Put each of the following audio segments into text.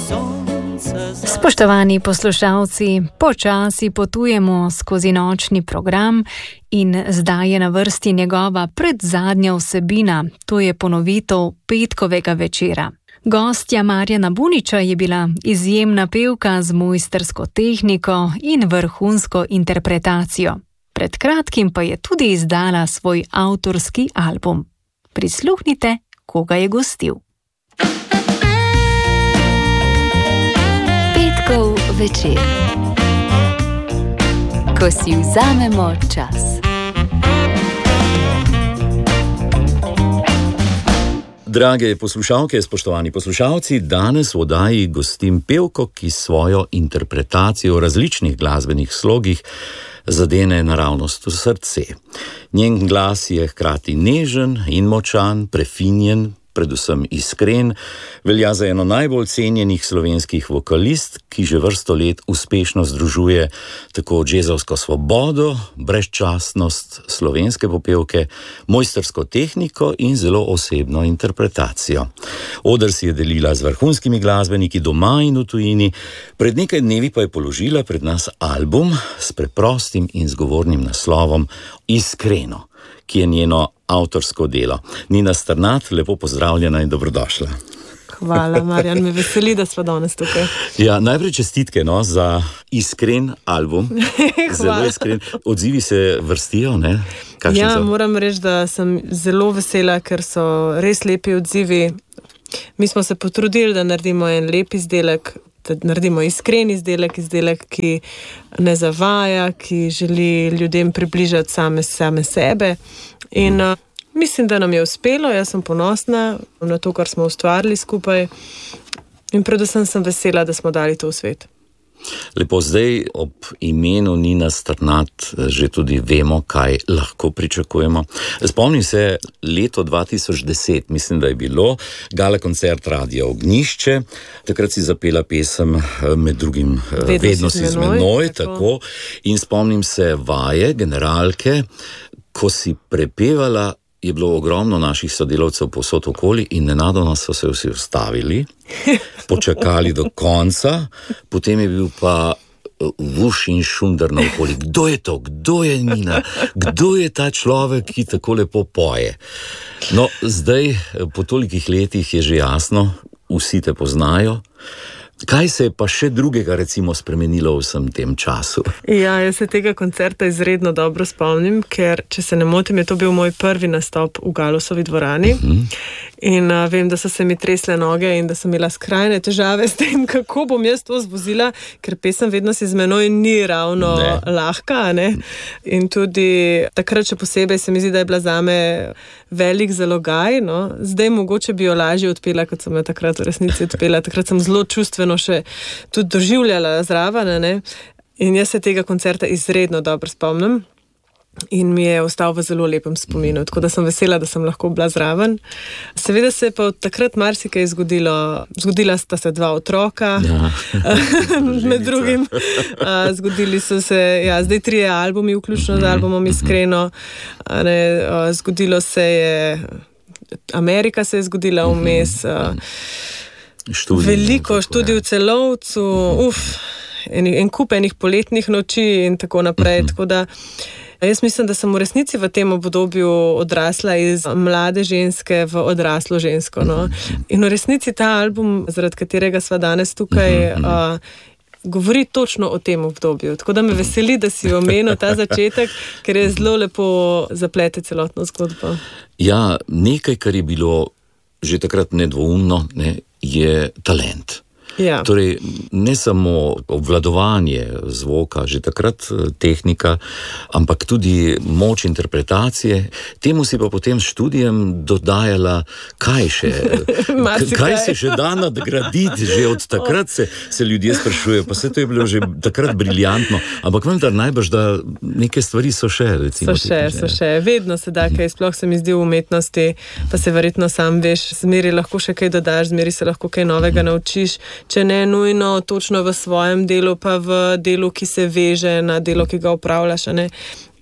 Spoštovani poslušalci, počasi potujemo skozi nočni program in zdaj je na vrsti njegova predzadnja vsebina, to je ponovitev petkovega večera. Gostja Marjana Buniča je bila izjemna pevka z mojstrsko tehniko in vrhunsko interpretacijo. Pred kratkim pa je tudi izdala svoj avtorski album. Prisluhnite, koga je gostil. Petkov večer, ko si vzamemo čas. Drage poslušalke, spoštovani poslušalci, danes v oddaji gostim pevko, ki svojo interpretacijo v različnih glasbenih slogih zadene naravnost v srce. Njen glas je hkrati nežen in močan, prefinjen, predvsem iskren, velja za eno najbolj cenjenih slovenskih vokalist, ki že vrsto let uspešno združuje tako džezovsko svobodo, brezčasnost slovenske popevke, mojstrsko tehniko in zelo osebno interpretacijo. Oder si je delila z vrhunskimi glasbeniki doma in v tujini, pred nekaj dnevi pa je položila pred nas album s preprostim in zgovornim naslovom Iskreno, ki je njeno avtorsko delo. Nina Strnad, lepo pozdravljena in dobrodošla. Hvala, Marjan, me veseli, da smo danes tukaj. Ja, najprej čestitke za iskren album. Zelo iskren. Odzivi se vrstijo, ne? Moram reči, da sem zelo vesela, ker so res lepi odzivi. Mi smo se potrudili, da naredimo en lep izdelek, da naredimo iskren izdelek, ki ne zavaja, ki želi ljudem približati same sebe. In mislim, da nam je uspelo, jaz sem ponosna na to, kar smo ustvarili skupaj in predvsem sem vesela, da smo dali to v svet. Lepo, zdaj ob imenu Nina Strnad že tudi vemo, kaj lahko pričakujemo. Spomnim se leto 2010, mislim, da je bilo, gala koncert Radia Ognjišče, takrat si zapela pesem med drugim Vedno si z menoj, tako. In spomnim se vaje, generalke, ko si prepevala, je bilo ogromno naših sodelavcev povsod okoli in nenadoma so se vsi ustavili, počakali do konca, potem je bil pa vuš in šunder naokoli. Kdo je to? Kdo je Nina? Kdo je ta človek, ki tako lepo poje? No, zdaj, po tolikih letih je že jasno, vsi te poznajo. Kaj se je pa še drugega recimo spremenilo v vsem tem času? Ja, jaz se tega koncerta izredno dobro spomnim, ker, če se ne motim, je to bil moj prvi nastop v Galusovi dvorani. In vem, da so se mi tresle noge in da sem imela skrajne težave s tem, kako bom jaz to zvozila, ker pesem Vedno si z menoj ni ravno lahka, ne? In tudi takrat še posebej se mi zdi, da je bila zame velik zalogaj, no. Zdaj mogoče bi jo lažje odpela, kot sem jo takrat v resnici odpela. Takrat sem zelo čustveno še tudi doživljala zraven, ne. In jaz se tega koncerta izredno dobro spomnim. In mi je ostal v zelo lepem spominu, tako da sem vesela, da sem lahko bila zraven. Seveda se je pa od takrat marsikaj zgodilo. Zgodila sta se 2 otroka, med drugim. Zgodili so se, zdaj 3 albumi, vključno z albumom Iskreno. Zgodilo se je, Amerika se je zgodila vmes, veliko študij v Celovcu, en kup enih poletnih noči in tako naprej, tako da jaz mislim, da sem v resnici v tem obdobju odrasla iz mlade ženske v odraslo žensko. No? In v resnici ta album, zaradi katerega sva danes tukaj, govori točno o tem obdobju. Tako da me veseli, da si omenil ta začetek, ker je zelo lepo zaplete celotno zgodbo. Ja, nekaj, kar je bilo že takrat nedvoumno, je talent. Ja. Torej, ne samo obvladovanje zvoka, že takrat tehnika, ampak tudi moč interpretacije. Temu si pa potem s študijem dodajala, kaj se še da nadgraditi. Že od takrat se ljudje sprašujejo, pa se to je bilo že takrat briljantno, ampak vendar najbrž, da neke stvari so še, recimo. So še. Vedno se da, kaj sploh se mi zdi v umetnosti, pa se verjetno sam veš, zmeri lahko še kaj dodaš, zmeri se lahko kaj novega naučiš. Če ne nujno točno v svojem delu, pa v delu, ki se veže na delo, ki ga opravljaš, ne?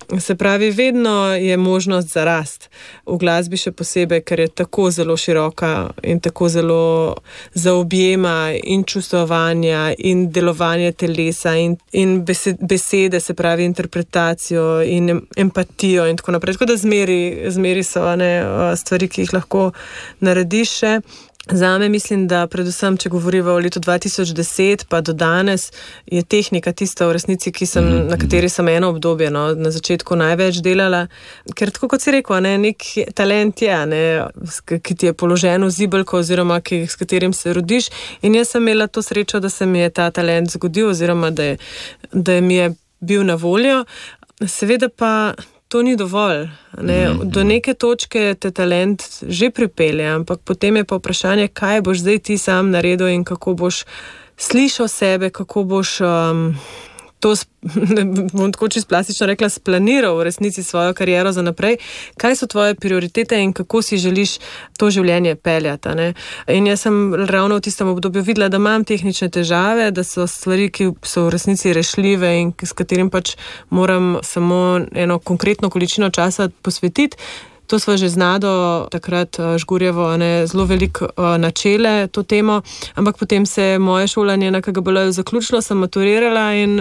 Se pravi, vedno je možnost za rast. V glasbi še posebej, ker je tako zelo široka in tako zelo zaobjema in čustvovanja in delovanje telesa in besede, se pravi interpretacijo in empatijo in tako naprej. Tako da zmeri so stvari, ki jih lahko narediš še. Zame mislim, da predvsem, če govorimo o letu 2010 pa do danes, je tehnika tista v resnici, na kateri sem eno obdobje na začetku največ delala, ker tako kot si rekel, nek talent je, ki ti je položen v zibelko oziroma s katerim se rodiš, in jaz sem imela to srečo, da se mi je ta talent zgodil oziroma da mi je bil na voljo. Seveda pa to ni dovolj. Do neke točke te talent že pripelje, ampak potem je pa vprašanje, kaj boš zdaj ti sam naredil in kako boš slišal sebe, kako boš to, bom tako čisto plastično rekla, splaniral v resnici svojo kariero za naprej, kaj so tvoje prioritete in kako si želiš to življenje peljati. In jaz sem ravno v tistem obdobju videla, da imam tehnične težave, da so stvari, ki so v resnici rešljive in s katerim pač moram samo eno konkretno količino časa posvetiti. To sva že z Nado takrat Žgurjevo zelo veliko načele to temo, ampak potem se moje šolanje na KGBL zaključilo, sem maturirala in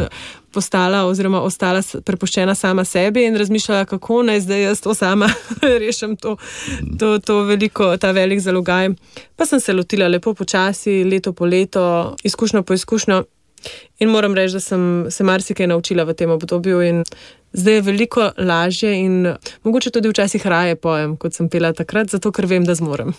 ostala prepuščena sama sebi in razmišljala, kako naj zdaj jaz to sama rešim ta velik zalogaj. Pa sem se lotila lepo počasi, leto po leto, izkušnjo po izkušnjo in moram reči, da sem se marsikaj naučila v tem obdobju in zdaj je veliko lažje in mogoče tudi včasih raje pojem, kot sem pela takrat, zato ker vem, da zmorem.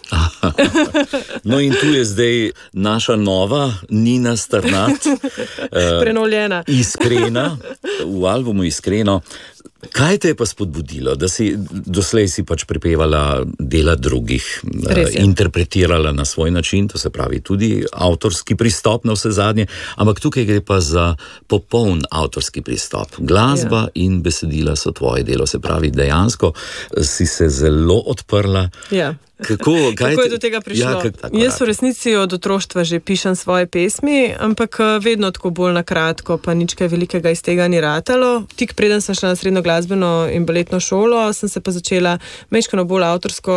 No in tu je zdaj naša nova Nina Strnad. Prenovljena. Iskrena, v albumu Iskreno. Kaj te je pa spodbudilo, da doslej si pač prepevala dela drugih, interpretirala na svoj način, to se pravi tudi avtorski pristop na vse zadnje, ampak tukaj gre pa za popoln avtorski pristop. Glasba in besedila so tvoje delo, se pravi dejansko si se zelo odprla. Ja. Kako je do tega prišlo? Jaz v resnici od otroštva že pišem svoje pesmi, ampak vedno tako bolj na kratko, pa nič kaj velikega iz tega ni ratalo. Tik preden sem šla na srednjo glasbeno in baletno šolo, sem se pa začela majčkeno bolj avtorsko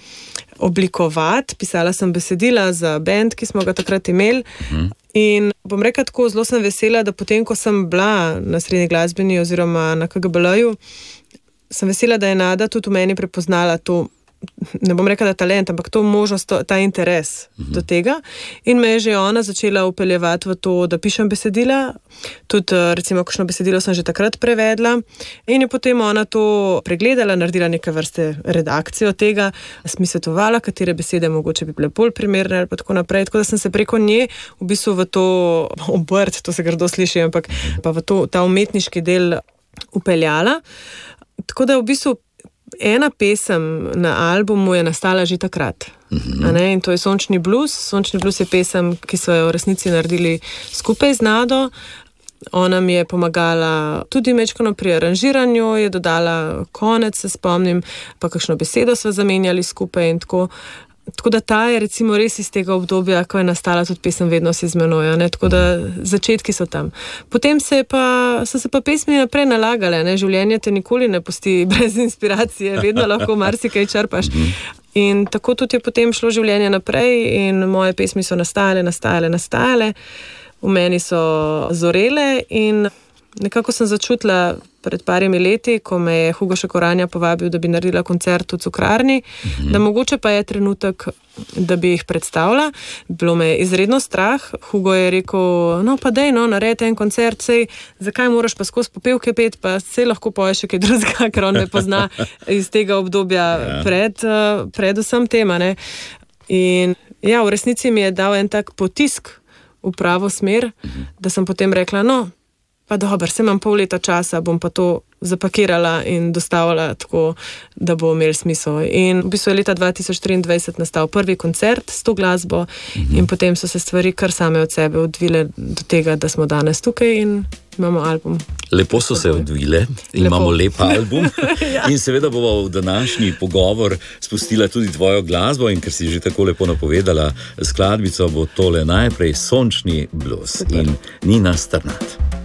oblikovati. Pisala sem besedila za bend, ki smo ga takrat imeli. In bom rekla tako, zelo sem vesela, da potem, ko sem bila na srednji glasbeni oziroma na KGBL-ju, sem vesela, da je Nada tudi v meni prepoznala to, ne bom rekla, da talent, ampak to možnost, ta interes do tega. In me je že ona začela upeljevati v to, da pišem besedila. Tudi recimo, kakšno besedilo sem že takrat prevedla. In je potem ona to pregledala, naredila neke vrste redakcijo tega, smisetovala, katere besede mogoče bi bile bolj primerne ali pa tako naprej. Tako da sem se preko nje v bistvu v to obrt, to se grdo sliši, ampak pa v ta umetniški del upeljala. Tako da v bistvu ena pesem na albumu je nastala že takrat. In to je Sončni blues. Sončni blues je pesem, ki so jo v resnici naredili skupaj z Nado. Ona mi je pomagala tudi majčkeno pri aranžiranju, je dodala konec, se spomnim, pa kakšno besedo sva zamenjali skupaj in tako. Tako da ta je recimo res iz tega obdobja, ko je nastala tudi pesem Vedno si z menoj, tako da začetki so tam. Potem so se pa pesmi naprej nalagale, Življenje te nikoli ne pusti brez inspiracije, vedno lahko marsikaj črpaš. In tako tudi je potem šlo življenje naprej in moje pesmi so nastajale, v meni so zorele in nekako sem začutila pred parimi leti, ko me je Hugo Šakoranja povabil, da bi naredila koncert v Cukrarni, da mogoče pa je trenutek, da bi jih predstavila. Bilo me je izredno strah. Hugo je rekel, pa dej, naredi en koncert, zakaj moraš pa skozi popevke pet, pa sej lahko poješ še kaj drugega, ker on me pozna iz tega obdobja pred vsem tema. In ja, v resnici mi je dal en tak potisk v pravo smer, da sem potem rekla, pa dobro, se imam pol leta časa, bom pa to zapakirala in dostavila tako, da bo imel smisel. In v bistvu je leta 2023 nastal prvi koncert s to glasbo in potem so se stvari kar same od sebe odvile do tega, da smo danes tukaj in imamo album. Lepo so se odvile in imamo lep album. Ja. In seveda bomo v današnji pogovor spustila tudi tvojo glasbo in ker si že tako lepo napovedala skladbico, bo tole najprej Sončni blues in Nina Strnad.